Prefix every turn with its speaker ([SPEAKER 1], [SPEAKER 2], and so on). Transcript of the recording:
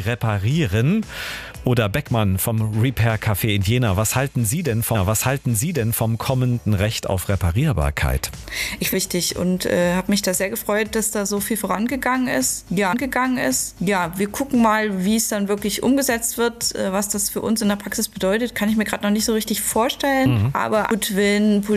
[SPEAKER 1] reparieren. Oder Beckmann vom Repair Café in Jena. Was halten Sie denn vom kommenden Recht auf Reparierbarkeit?
[SPEAKER 2] Wichtig und habe mich da sehr gefreut, dass da so viel vorangegangen ist. Ja, wir gucken mal, wie es dann wirklich umgesetzt wird. Was das für uns in der Praxis bedeutet, kann ich mir gerade noch nicht so richtig vorstellen. Aber gut, wenn